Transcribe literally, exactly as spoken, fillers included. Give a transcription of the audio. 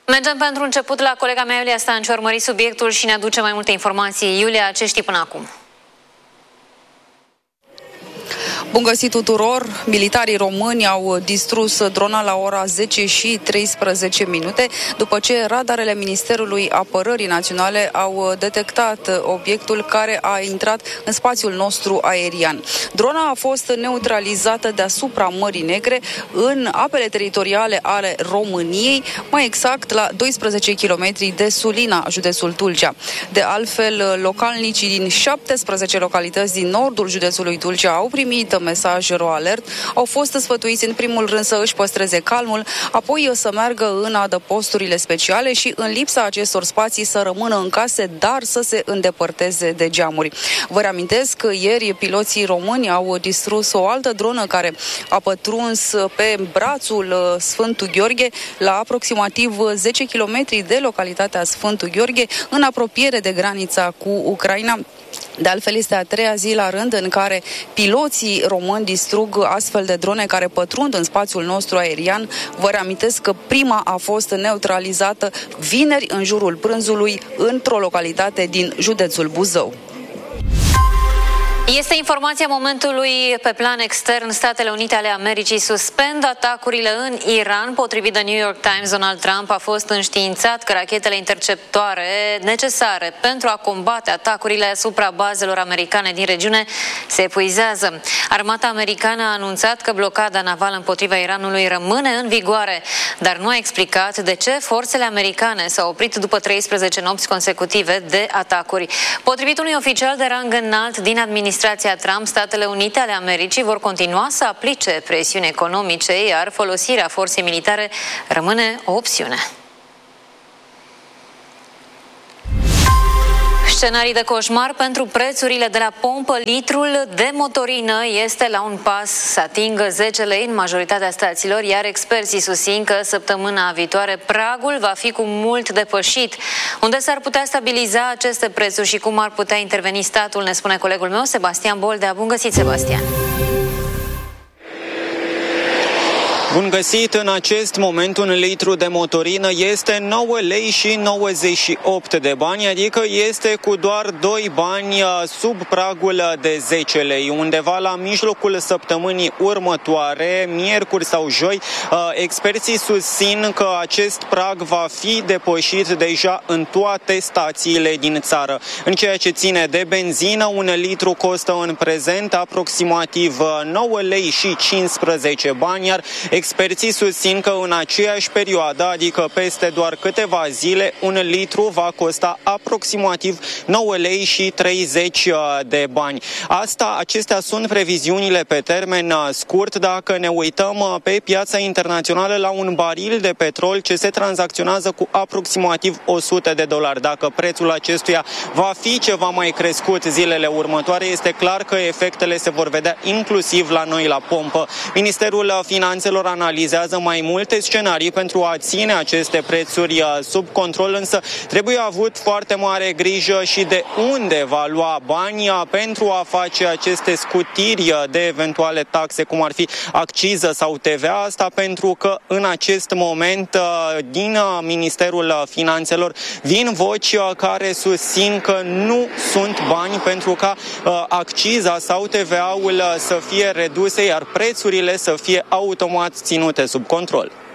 Mergem pentru început la colega mea Iulia Stanciu, urmări subiectul și ne aduce mai multe informații. Iulia, ce știi până acum? Bun găsit tuturor! Militarii români au distrus drona la ora zece și treisprezece minute, după ce radarele Ministerului Apărării Naționale au detectat obiectul care a intrat în spațiul nostru aerian. Drona a fost neutralizată deasupra Mării Negre, în apele teritoriale ale României, mai exact la doisprezece kilometri de Sulina, județul Tulcea. De altfel, localnicii din șaptesprezece localități din nordul județului Tulcea au primit mesaj ro-alert, au fost sfătuiți în primul rând să își păstreze calmul, apoi să meargă în adăposturile speciale și în lipsa acestor spații să rămână în case, dar să se îndepărteze de geamuri. Vă reamintesc că ieri piloții români au distrus o altă dronă care a pătruns pe brațul Sfântul Gheorghe la aproximativ zece kilometri de localitatea Sfântul Gheorghe, în apropiere de granița cu Ucraina. De altfel, este a treia zi la rând în care piloții români distrug astfel de drone care pătrund în spațiul nostru aerian. Vă reamintesc că prima a fost neutralizată vineri în jurul prânzului într-o localitate din județul Buzău. Este informația momentului pe plan extern. Statele Unite ale Americii suspendă atacurile în Iran. Potrivit The New York Times, Donald Trump a fost înștiințat că rachetele interceptoare necesare pentru a combate atacurile asupra bazelor americane din regiune se epuizează. Armata americană a anunțat că blocada navală împotriva Iranului rămâne în vigoare, dar nu a explicat de ce forțele americane s-au oprit după treisprezece nopți consecutive de atacuri. Potrivit unui oficial de rang înalt din administrație, Administrația Trump, Statele Unite ale Americii vor continua să aplice presiuni economice, iar folosirea forței militare rămâne o opțiune. Scenarii de coșmar pentru prețurile de la pompă. Litrul de motorină este la un pas să atingă zece lei în majoritatea stațiilor, iar experții susțin că săptămâna viitoare pragul va fi cu mult depășit. Unde s-ar putea stabiliza aceste prețuri și cum ar putea interveni statul, ne spune colegul meu Sebastian Boldea. Bun găsit, Sebastian! Bun găsit! În acest moment un litru de motorină este nouă lei și nouăzeci și opt de bani, adică este cu doar doi bani sub pragul de zece lei. Undeva la mijlocul săptămânii următoare, miercuri sau joi, experții susțin că acest prag va fi depășit deja în toate stațiile din țară. În ceea ce ține de benzină, un litru costă în prezent aproximativ nouă lei și cincisprezece bani, iar experții susțin că în aceeași perioadă, adică peste doar câteva zile, un litru va costa aproximativ nouă lei și treizeci de bani. Asta, acestea sunt previziunile pe termen scurt. Dacă ne uităm pe piața internațională la un baril de petrol ce se tranzacționează cu aproximativ o sută de dolari. Dacă prețul acestuia va fi ceva mai crescut zilele următoare, este clar că efectele se vor vedea inclusiv la noi la pompă. Ministerul Finanțelor analizează mai multe scenarii pentru a ține aceste prețuri sub control, însă trebuie avut foarte mare grijă și de unde va lua bani pentru a face aceste scutiri de eventuale taxe, cum ar fi acciză sau T V A. Asta pentru că în acest moment din Ministerul Finanțelor vin voci care susțin că nu sunt bani pentru ca acciza sau T V A-ul să fie reduse, iar prețurile să fie automat ținute sub control.